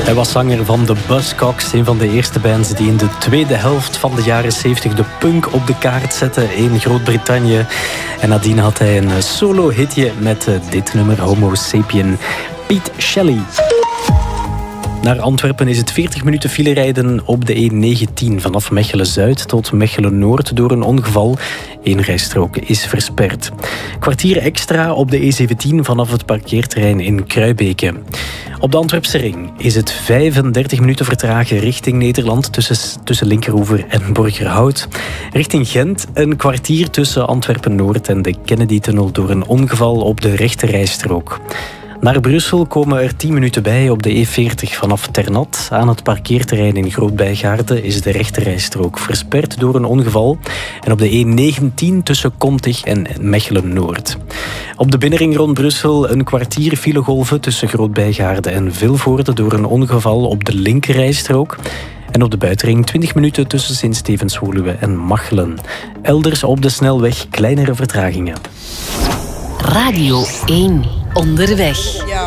Hij was zanger van de Buzzcocks, een van de eerste bands die in de tweede helft van de jaren 70 de punk op de kaart zetten in Groot-Brittannië. En nadien had hij een solo-hitje met dit nummer, Homo Sapien. Pete Shelley. Naar Antwerpen is het 40 minuten file rijden op de E19 vanaf Mechelen-Zuid tot Mechelen-Noord door een ongeval. Eén rijstrook is versperd. Kwartier extra op de E17 vanaf het parkeerterrein in Kruibeke. Op de Antwerpse ring is het 35 minuten vertragen richting Nederland tussen Linkeroever en Borgerhout. Richting Gent een kwartier tussen Antwerpen-Noord en de Kennedy-tunnel door een ongeval op de rechte rijstrook. Naar Brussel komen er 10 minuten bij op de E40 vanaf Ternat. Aan het parkeerterrein in Groot-Bijgaarde is de rechterrijstrook versperd door een ongeval. En op de E19 tussen Kontig en Mechelen-Noord. Op de binnenring rond Brussel een kwartier filegolven tussen Groot-Bijgaarde en Vilvoorde door een ongeval op de linkerrijstrook. En op de buitenring 20 minuten tussen Sint-Stevens-Woluwe en Machelen. Elders op de snelweg kleinere vertragingen. Radio 1. Onderweg. Ja.